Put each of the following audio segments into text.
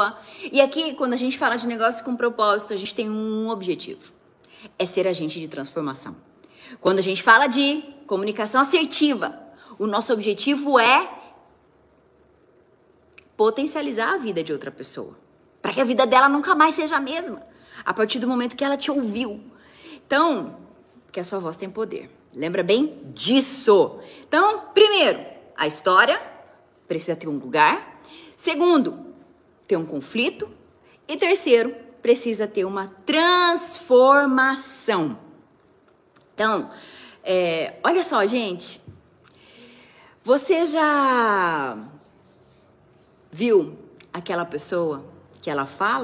pessoa. E aqui, quando a gente fala de negócio com propósito, a gente tem um objetivo. É ser agente de transformação. Quando a gente fala de comunicação assertiva, o nosso objetivo é potencializar a vida de outra pessoa. Para que a vida dela nunca mais seja a mesma. A partir do momento que ela te ouviu. Então, porque a sua voz tem poder. Lembra bem disso. Então, primeiro, a história precisa ter um lugar. Segundo, ter um conflito. E terceiro, precisa ter uma transformação. Então, olha só, gente. Você já viu aquela pessoa que ela fala,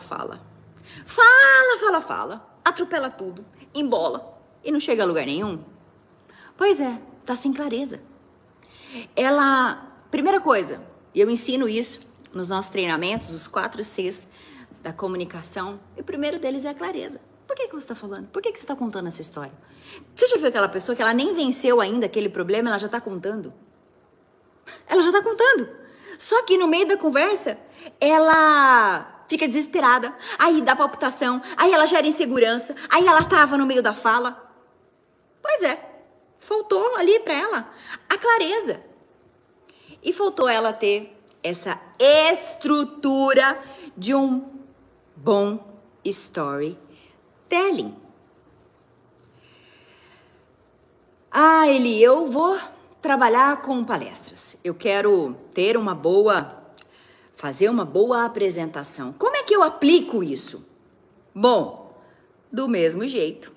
atropela tudo, embola e não chega a lugar nenhum? Pois é, tá sem clareza. Primeira coisa, e eu ensino isso nos nossos treinamentos, os 4 Cs da comunicação, e o primeiro deles é a clareza. Por que você está falando? Por que você está contando essa história? Você já viu aquela pessoa que ela nem venceu ainda aquele problema, ela já está contando? Ela já está contando. Só que no meio da conversa, ela fica desesperada, aí dá palpitação, aí ela gera insegurança, aí ela trava no meio da fala. Pois é, faltou ali para ela a clareza. E faltou ela ter essa estrutura de um bom storytelling. Eli, eu vou trabalhar com palestras. Eu quero fazer uma boa apresentação. Como é que eu aplico isso? Bom, do mesmo jeito.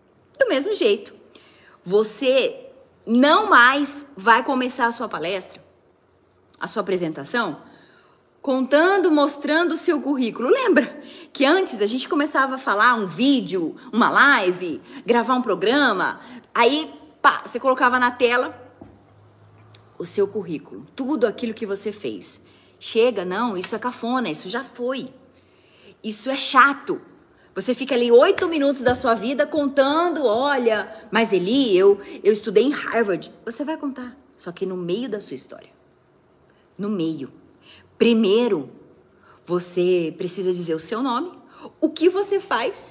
Você não mais vai começar a sua palestra, a sua apresentação, mostrando o seu currículo. Lembra que antes a gente começava a falar um vídeo, uma live, gravar um programa, aí você colocava na tela o seu currículo, tudo aquilo que você fez. Chega, não, isso é cafona, isso já foi. Isso é chato. Você fica ali 8 minutos da sua vida contando, olha, mas Eli, eu estudei em Harvard. Você vai contar, só que no meio da sua história. No meio. Primeiro, você precisa dizer o seu nome, o que você faz,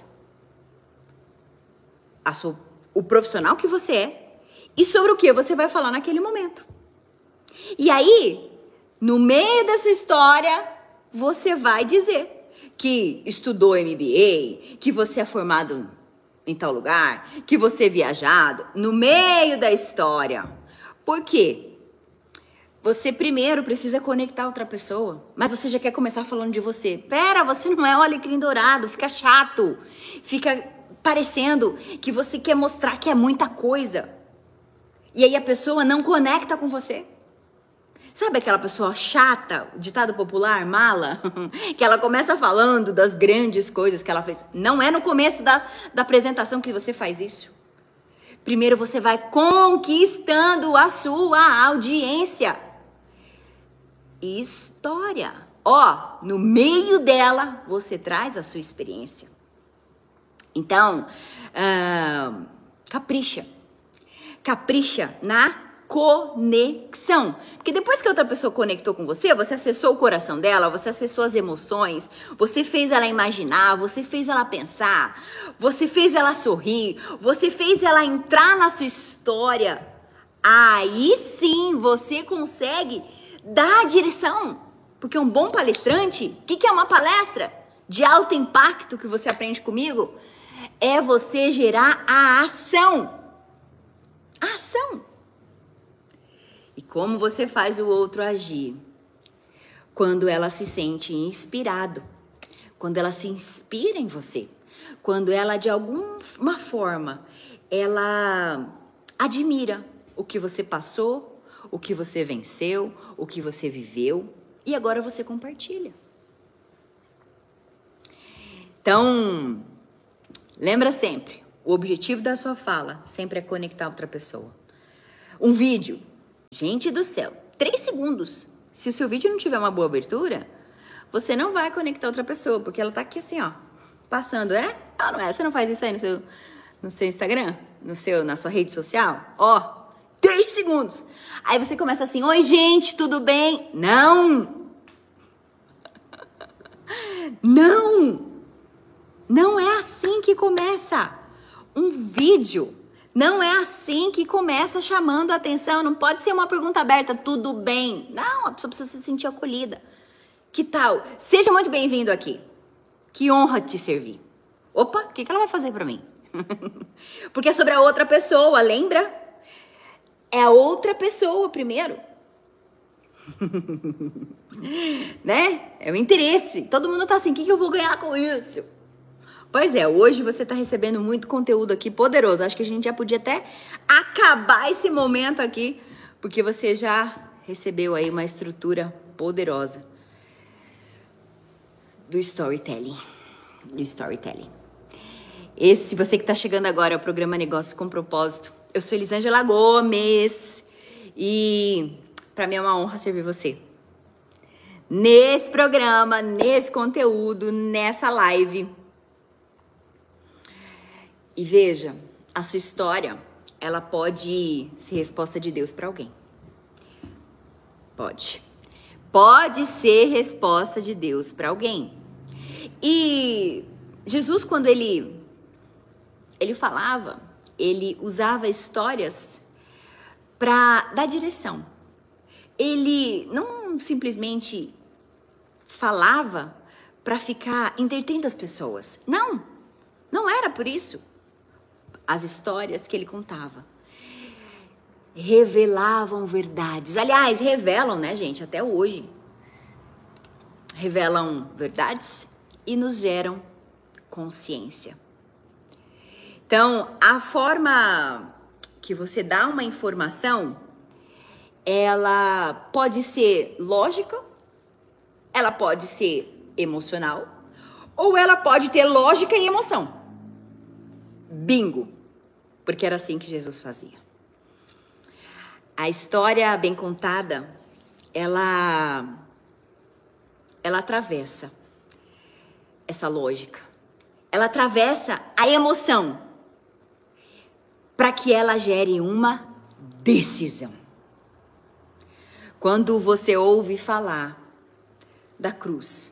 o profissional que você é e sobre o que você vai falar naquele momento. E aí, no meio da sua história, você vai dizer que estudou MBA, que você é formado em tal lugar, que você é viajado, no meio da história. Por quê? Você primeiro precisa conectar outra pessoa, mas você já quer começar falando de você. Pera, você não é o alecrim dourado, fica chato, fica parecendo que você quer mostrar que é muita coisa. E aí a pessoa não conecta com você. Sabe aquela pessoa chata, ditado popular, mala? Que ela começa falando das grandes coisas que ela fez. Não é no começo da apresentação que você faz isso. Primeiro você vai conquistando a sua audiência. História. No meio dela, você traz a sua experiência. Então, capricha. Capricha na conexão. Porque depois que outra pessoa conectou com você, você acessou o coração dela, você acessou as emoções, você fez ela imaginar, você fez ela pensar, você fez ela sorrir, você fez ela entrar na sua história. Aí sim você consegue dar a direção. Porque um bom palestrante, o que é uma palestra de alto impacto que você aprende comigo? É você gerar a ação. A ação. E como você faz o outro agir? Quando ela se sente inspirado, quando ela se inspira em você, quando ela de alguma forma, ela admira o que você passou, o que você venceu, o que você viveu e agora você compartilha. Então, lembra sempre, o objetivo da sua fala sempre é conectar outra pessoa. Um vídeo. Gente do céu, 3 segundos. Se o seu vídeo não tiver uma boa abertura, você não vai conectar outra pessoa, porque ela tá aqui assim, passando, Ah, não é? Você não faz isso aí no seu Instagram? Na sua rede social? 3 segundos. Aí você começa assim, oi gente, tudo bem? Não! Não! Não é assim que começa um vídeo. Não é assim que começa chamando a atenção. Não pode ser uma pergunta aberta, tudo bem. Não, a pessoa precisa se sentir acolhida. Que tal? Seja muito bem-vindo aqui. Que honra te servir. Opa, o que ela vai fazer pra mim? Porque é sobre a outra pessoa, lembra? É a outra pessoa primeiro. Né? É o interesse. Todo mundo tá assim, o que eu vou ganhar com isso? Pois é, hoje você tá recebendo muito conteúdo aqui poderoso. Acho que a gente já podia até acabar esse momento aqui, porque você já recebeu aí uma estrutura poderosa do storytelling. Esse, você que tá chegando agora, é o programa Negócios com Propósito. Eu sou Elisângela Gomes e para mim é uma honra servir você. Nesse programa, nesse conteúdo, nessa live. E veja, a sua história, ela pode ser resposta de Deus para alguém. Pode. Pode ser resposta de Deus para alguém. E Jesus, quando ele falava, ele usava histórias para dar direção. Ele não simplesmente falava para ficar entretendo as pessoas. Não era por isso. As histórias que ele contava revelavam verdades. Aliás, revelam, né, gente, até hoje. Revelam verdades e nos geram consciência. Então, a forma que você dá uma informação, ela pode ser lógica, ela pode ser emocional, ou ela pode ter lógica e emoção. Bingo! Porque era assim que Jesus fazia. A história bem contada, ela atravessa essa lógica. Ela atravessa a emoção para que ela gere uma decisão. Quando você ouve falar da cruz,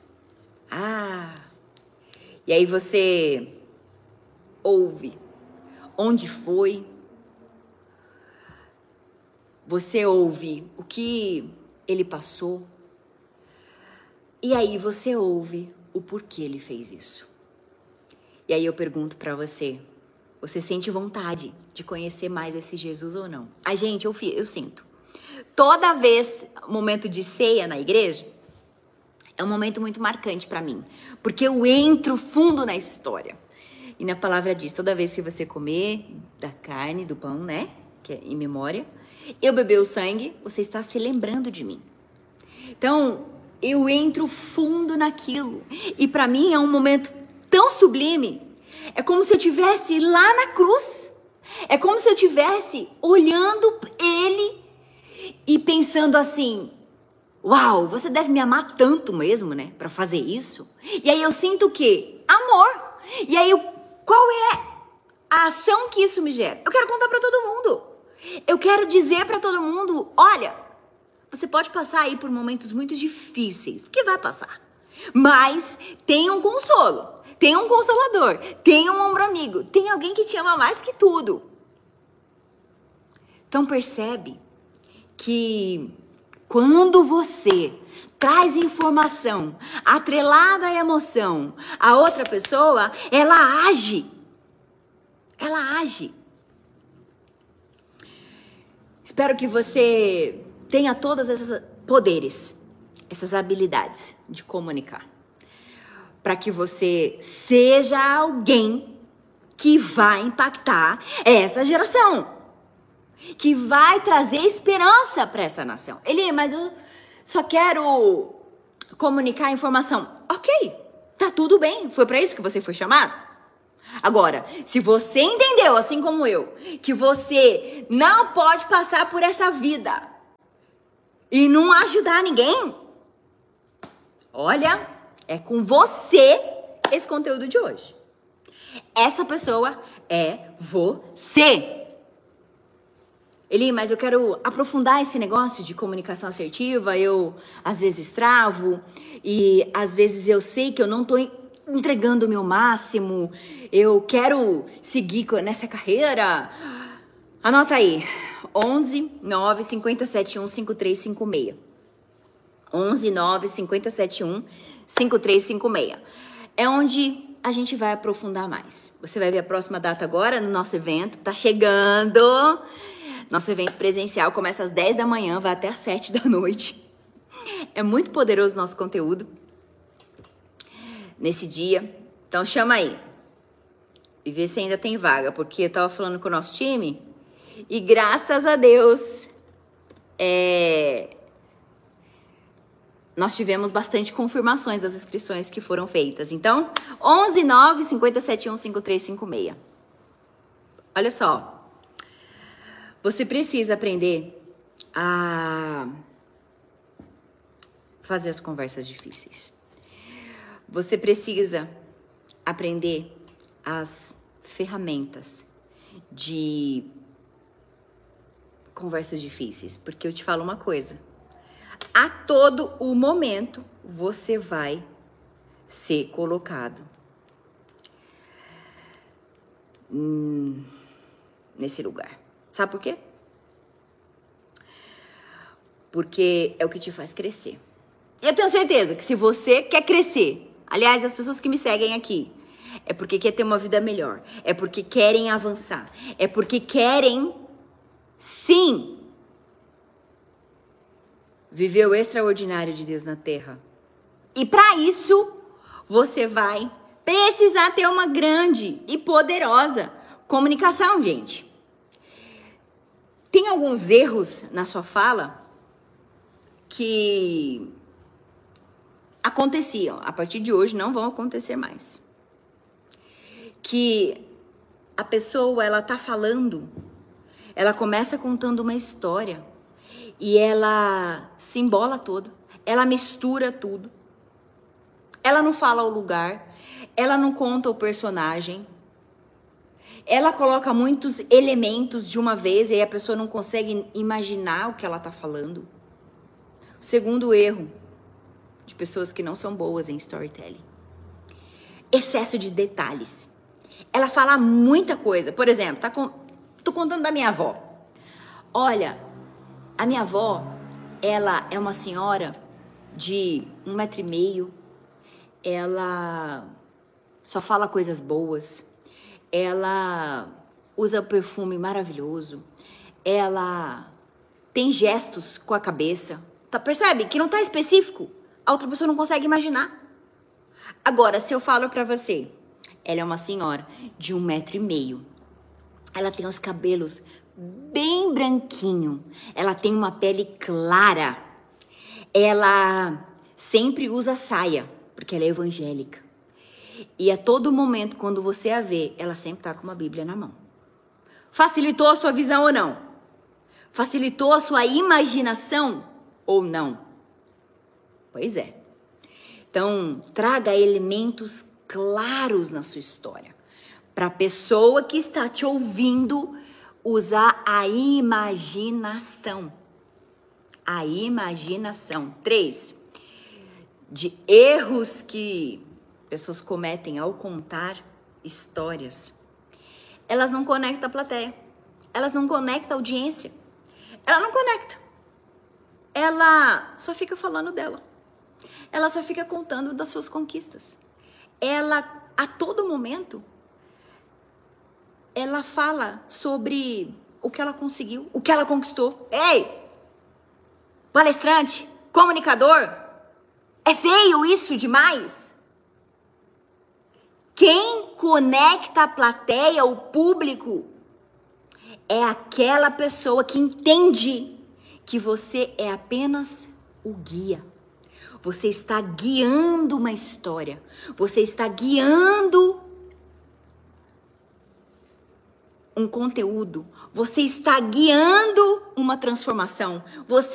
e aí você ouve onde foi, você ouve o que ele passou, e aí você ouve o porquê ele fez isso. E aí eu pergunto pra você, você sente vontade de conhecer mais esse Jesus ou não? Gente, eu sinto. Toda vez, momento de ceia na igreja, é um momento muito marcante pra mim, porque eu entro fundo na história. E na palavra diz, toda vez que você comer da carne, do pão, né, que é em memória, eu beber o sangue, você está se lembrando de mim. Então, eu entro fundo naquilo. E pra mim é um momento tão sublime. É como se eu estivesse lá na cruz. É como se eu estivesse olhando ele e pensando assim, uau, você deve me amar tanto mesmo, né, pra fazer isso. E aí eu sinto o quê? Amor. E aí, qual é a ação que isso me gera? Eu quero contar pra todo mundo. Eu quero dizer pra todo mundo, olha, você pode passar aí por momentos muito difíceis, porque vai passar. Mas tem um consolo, tem um consolador, tem um ombro amigo, tem alguém que te ama mais que tudo. Então percebe que quando você traz informação atrelada à emoção, a outra pessoa, ela age. Ela age. Espero que você tenha todos esses poderes, essas habilidades de comunicar, para que você seja alguém que vai impactar essa geração, que vai trazer esperança para essa nação. Eli, mas eu só quero comunicar informação. Ok, tá tudo bem, foi para isso que você foi chamado? Agora, se você entendeu, assim como eu, que você não pode passar por essa vida e não ajudar ninguém, olha, é com você esse conteúdo de hoje. Essa pessoa é você. Eli, mas eu quero aprofundar esse negócio de comunicação assertiva, eu às vezes travo E às vezes eu sei que eu não tô entregando o meu máximo, eu quero seguir nessa carreira. Anota aí, 11 9 5071 5356. 11 9 5071 5356. É onde a gente vai aprofundar mais. Você vai ver a próxima data agora no nosso evento, tá chegando. Nosso evento presencial começa às 10 da manhã, vai até às 7 da noite. É muito poderoso o nosso conteúdo nesse dia. Então chama aí. E vê se ainda tem vaga, porque eu tava falando com o nosso time e graças a Deus nós tivemos bastante confirmações das inscrições que foram feitas. Então, 11 9 5071 5356. Olha só. Você precisa aprender a fazer as conversas difíceis. Você precisa aprender as ferramentas de conversas difíceis. Porque eu te falo uma coisa. A todo o momento, você vai ser colocado nesse lugar. Sabe por quê? Porque é o que te faz crescer. E eu tenho certeza que se você quer crescer, aliás, as pessoas que me seguem aqui, é porque quer ter uma vida melhor, é porque querem avançar, é porque querem, sim, viver o extraordinário de Deus na Terra. E para isso, você vai precisar ter uma grande e poderosa comunicação, gente. Tem alguns erros na sua fala que aconteciam. A partir de hoje não vão acontecer mais. Que a pessoa, ela tá falando, ela começa contando uma história e ela se embola toda, ela mistura tudo. Ela não fala o lugar, ela não conta o personagem, ela coloca muitos elementos de uma vez e aí a pessoa não consegue imaginar o que ela tá falando. O segundo erro de pessoas que não são boas em storytelling: excesso de detalhes. Ela fala muita coisa. Por exemplo, tô contando da minha avó. Olha, a minha avó, ela é uma senhora de 1,5 m. Ela só fala coisas boas. Ela usa perfume maravilhoso. Ela tem gestos com a cabeça. Tá, percebe que não tá específico? A outra pessoa não consegue imaginar. Agora, se eu falo pra você, ela é uma senhora de 1,5 m. Ela tem os cabelos bem branquinho. Ela tem uma pele clara. Ela sempre usa saia, porque ela é evangélica. E a todo momento, quando você a vê, ela sempre tá com uma Bíblia na mão. Facilitou a sua visão ou não? Facilitou a sua imaginação ou não? Pois é. Então, traga elementos claros na sua história, para a pessoa que está te ouvindo usar a imaginação. A imaginação. 3, de erros que pessoas cometem ao contar histórias. Elas não conectam a plateia. Elas não conectam a audiência. Ela não conecta. Ela só fica falando dela. Ela só fica contando das suas conquistas. Ela, a todo momento, ela fala sobre o que ela conseguiu, o que ela conquistou. Ei, palestrante, comunicador, é feio isso demais? Quem conecta a plateia, o público, é aquela pessoa que entende que você é apenas o guia. Você está guiando uma história. Você está guiando um conteúdo. Você está guiando uma transformação. Você